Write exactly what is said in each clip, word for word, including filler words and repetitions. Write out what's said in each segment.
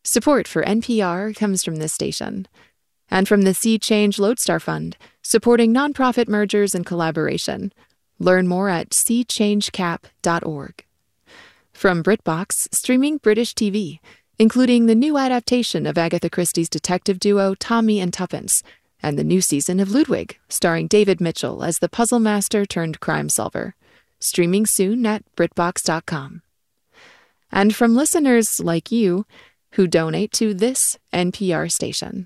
Support for N P R comes from this station. And from the Sea Change Lodestar Fund, supporting nonprofit mergers and collaboration. Learn more at sea change cap dot org. From BritBox, streaming British T V, including the new adaptation of Agatha Christie's detective duo Tommy and Tuppence, and the new season of Ludwig, starring David Mitchell as the puzzle master turned crime solver. Streaming soon at britbox dot com. And from listeners like you who donate to this N P R station.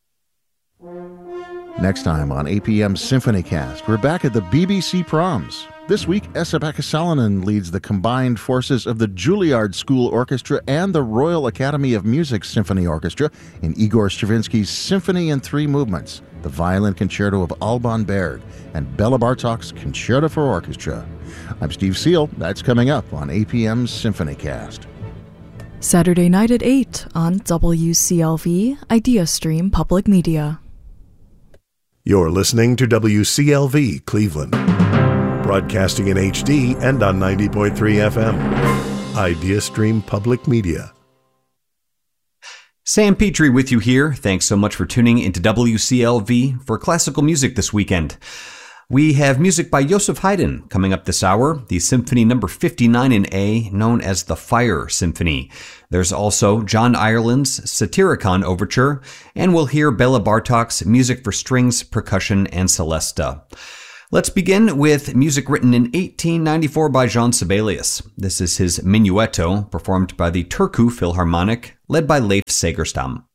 Next time on A P M's Symphony Cast, we're back at the B B C Proms. This week, Esa-Pekka Salonen leads the combined forces of the Juilliard School Orchestra and the Royal Academy of Music Symphony Orchestra in Igor Stravinsky's Symphony in Three Movements, the Violin Concerto of Alban Berg, and Bela Bartok's Concerto for Orchestra. I'm Steve Seal. That's coming up on A P M's Symphony Cast. Saturday night at eight on W C L V IdeaStream Public Media. You're listening to W C L V Cleveland, broadcasting in H D and on ninety point three F M. IdeaStream Public Media. Sam Petrie with you here. Thanks so much for tuning into W C L V for classical music this weekend. We have music by Joseph Haydn coming up this hour, the Symphony number fifty-nine in A, known as the Fire Symphony. There's also John Ireland's Satyricon Overture, and we'll hear Bela Bartok's Music for Strings, Percussion, and Celesta. Let's begin with music written in eighteen ninety-four by Jean Sibelius. This is his Minuetto, performed by the Turku Philharmonic, led by Leif Segerstam.